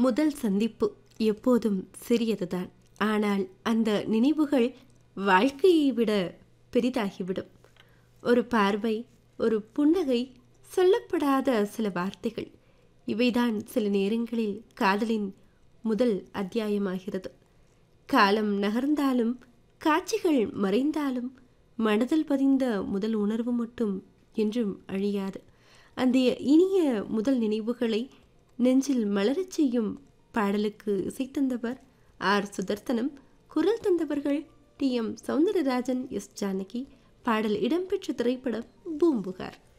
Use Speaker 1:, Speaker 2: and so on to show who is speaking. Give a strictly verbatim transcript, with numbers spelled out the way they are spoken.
Speaker 1: முதல் சந்திப்பு எப்போதும் சிறியதுதான். ஆனால் அந்த நினைவுகள் வாழ்க்கையை விட பெரிதாகிவிடும். ஒரு பார்வை, ஒரு புன்னகை, சொல்லப்படாத சில வார்த்தைகள், இவைதான் சில நேரங்களில் காதலின் முதல் அத்தியாயமாகிறது. காலம் நகர்ந்தாலும், காட்சிகள் மறைந்தாலும், மனதில் பதிந்த முதல் உணர்வு மட்டும் என்றும் அழியாது. அந்த இனிய முதல் நினைவுகளை நெஞ்சில் மலரச் செய்யும் பாடலுக்கு இசைத்தந்தவர் ஆர் சுதர்சனம், குரல் தந்தவர்கள் D M Soundararajan, S Janaki. பாடல் இடம்பெற்ற திரைப்படம் பூம்புகார்.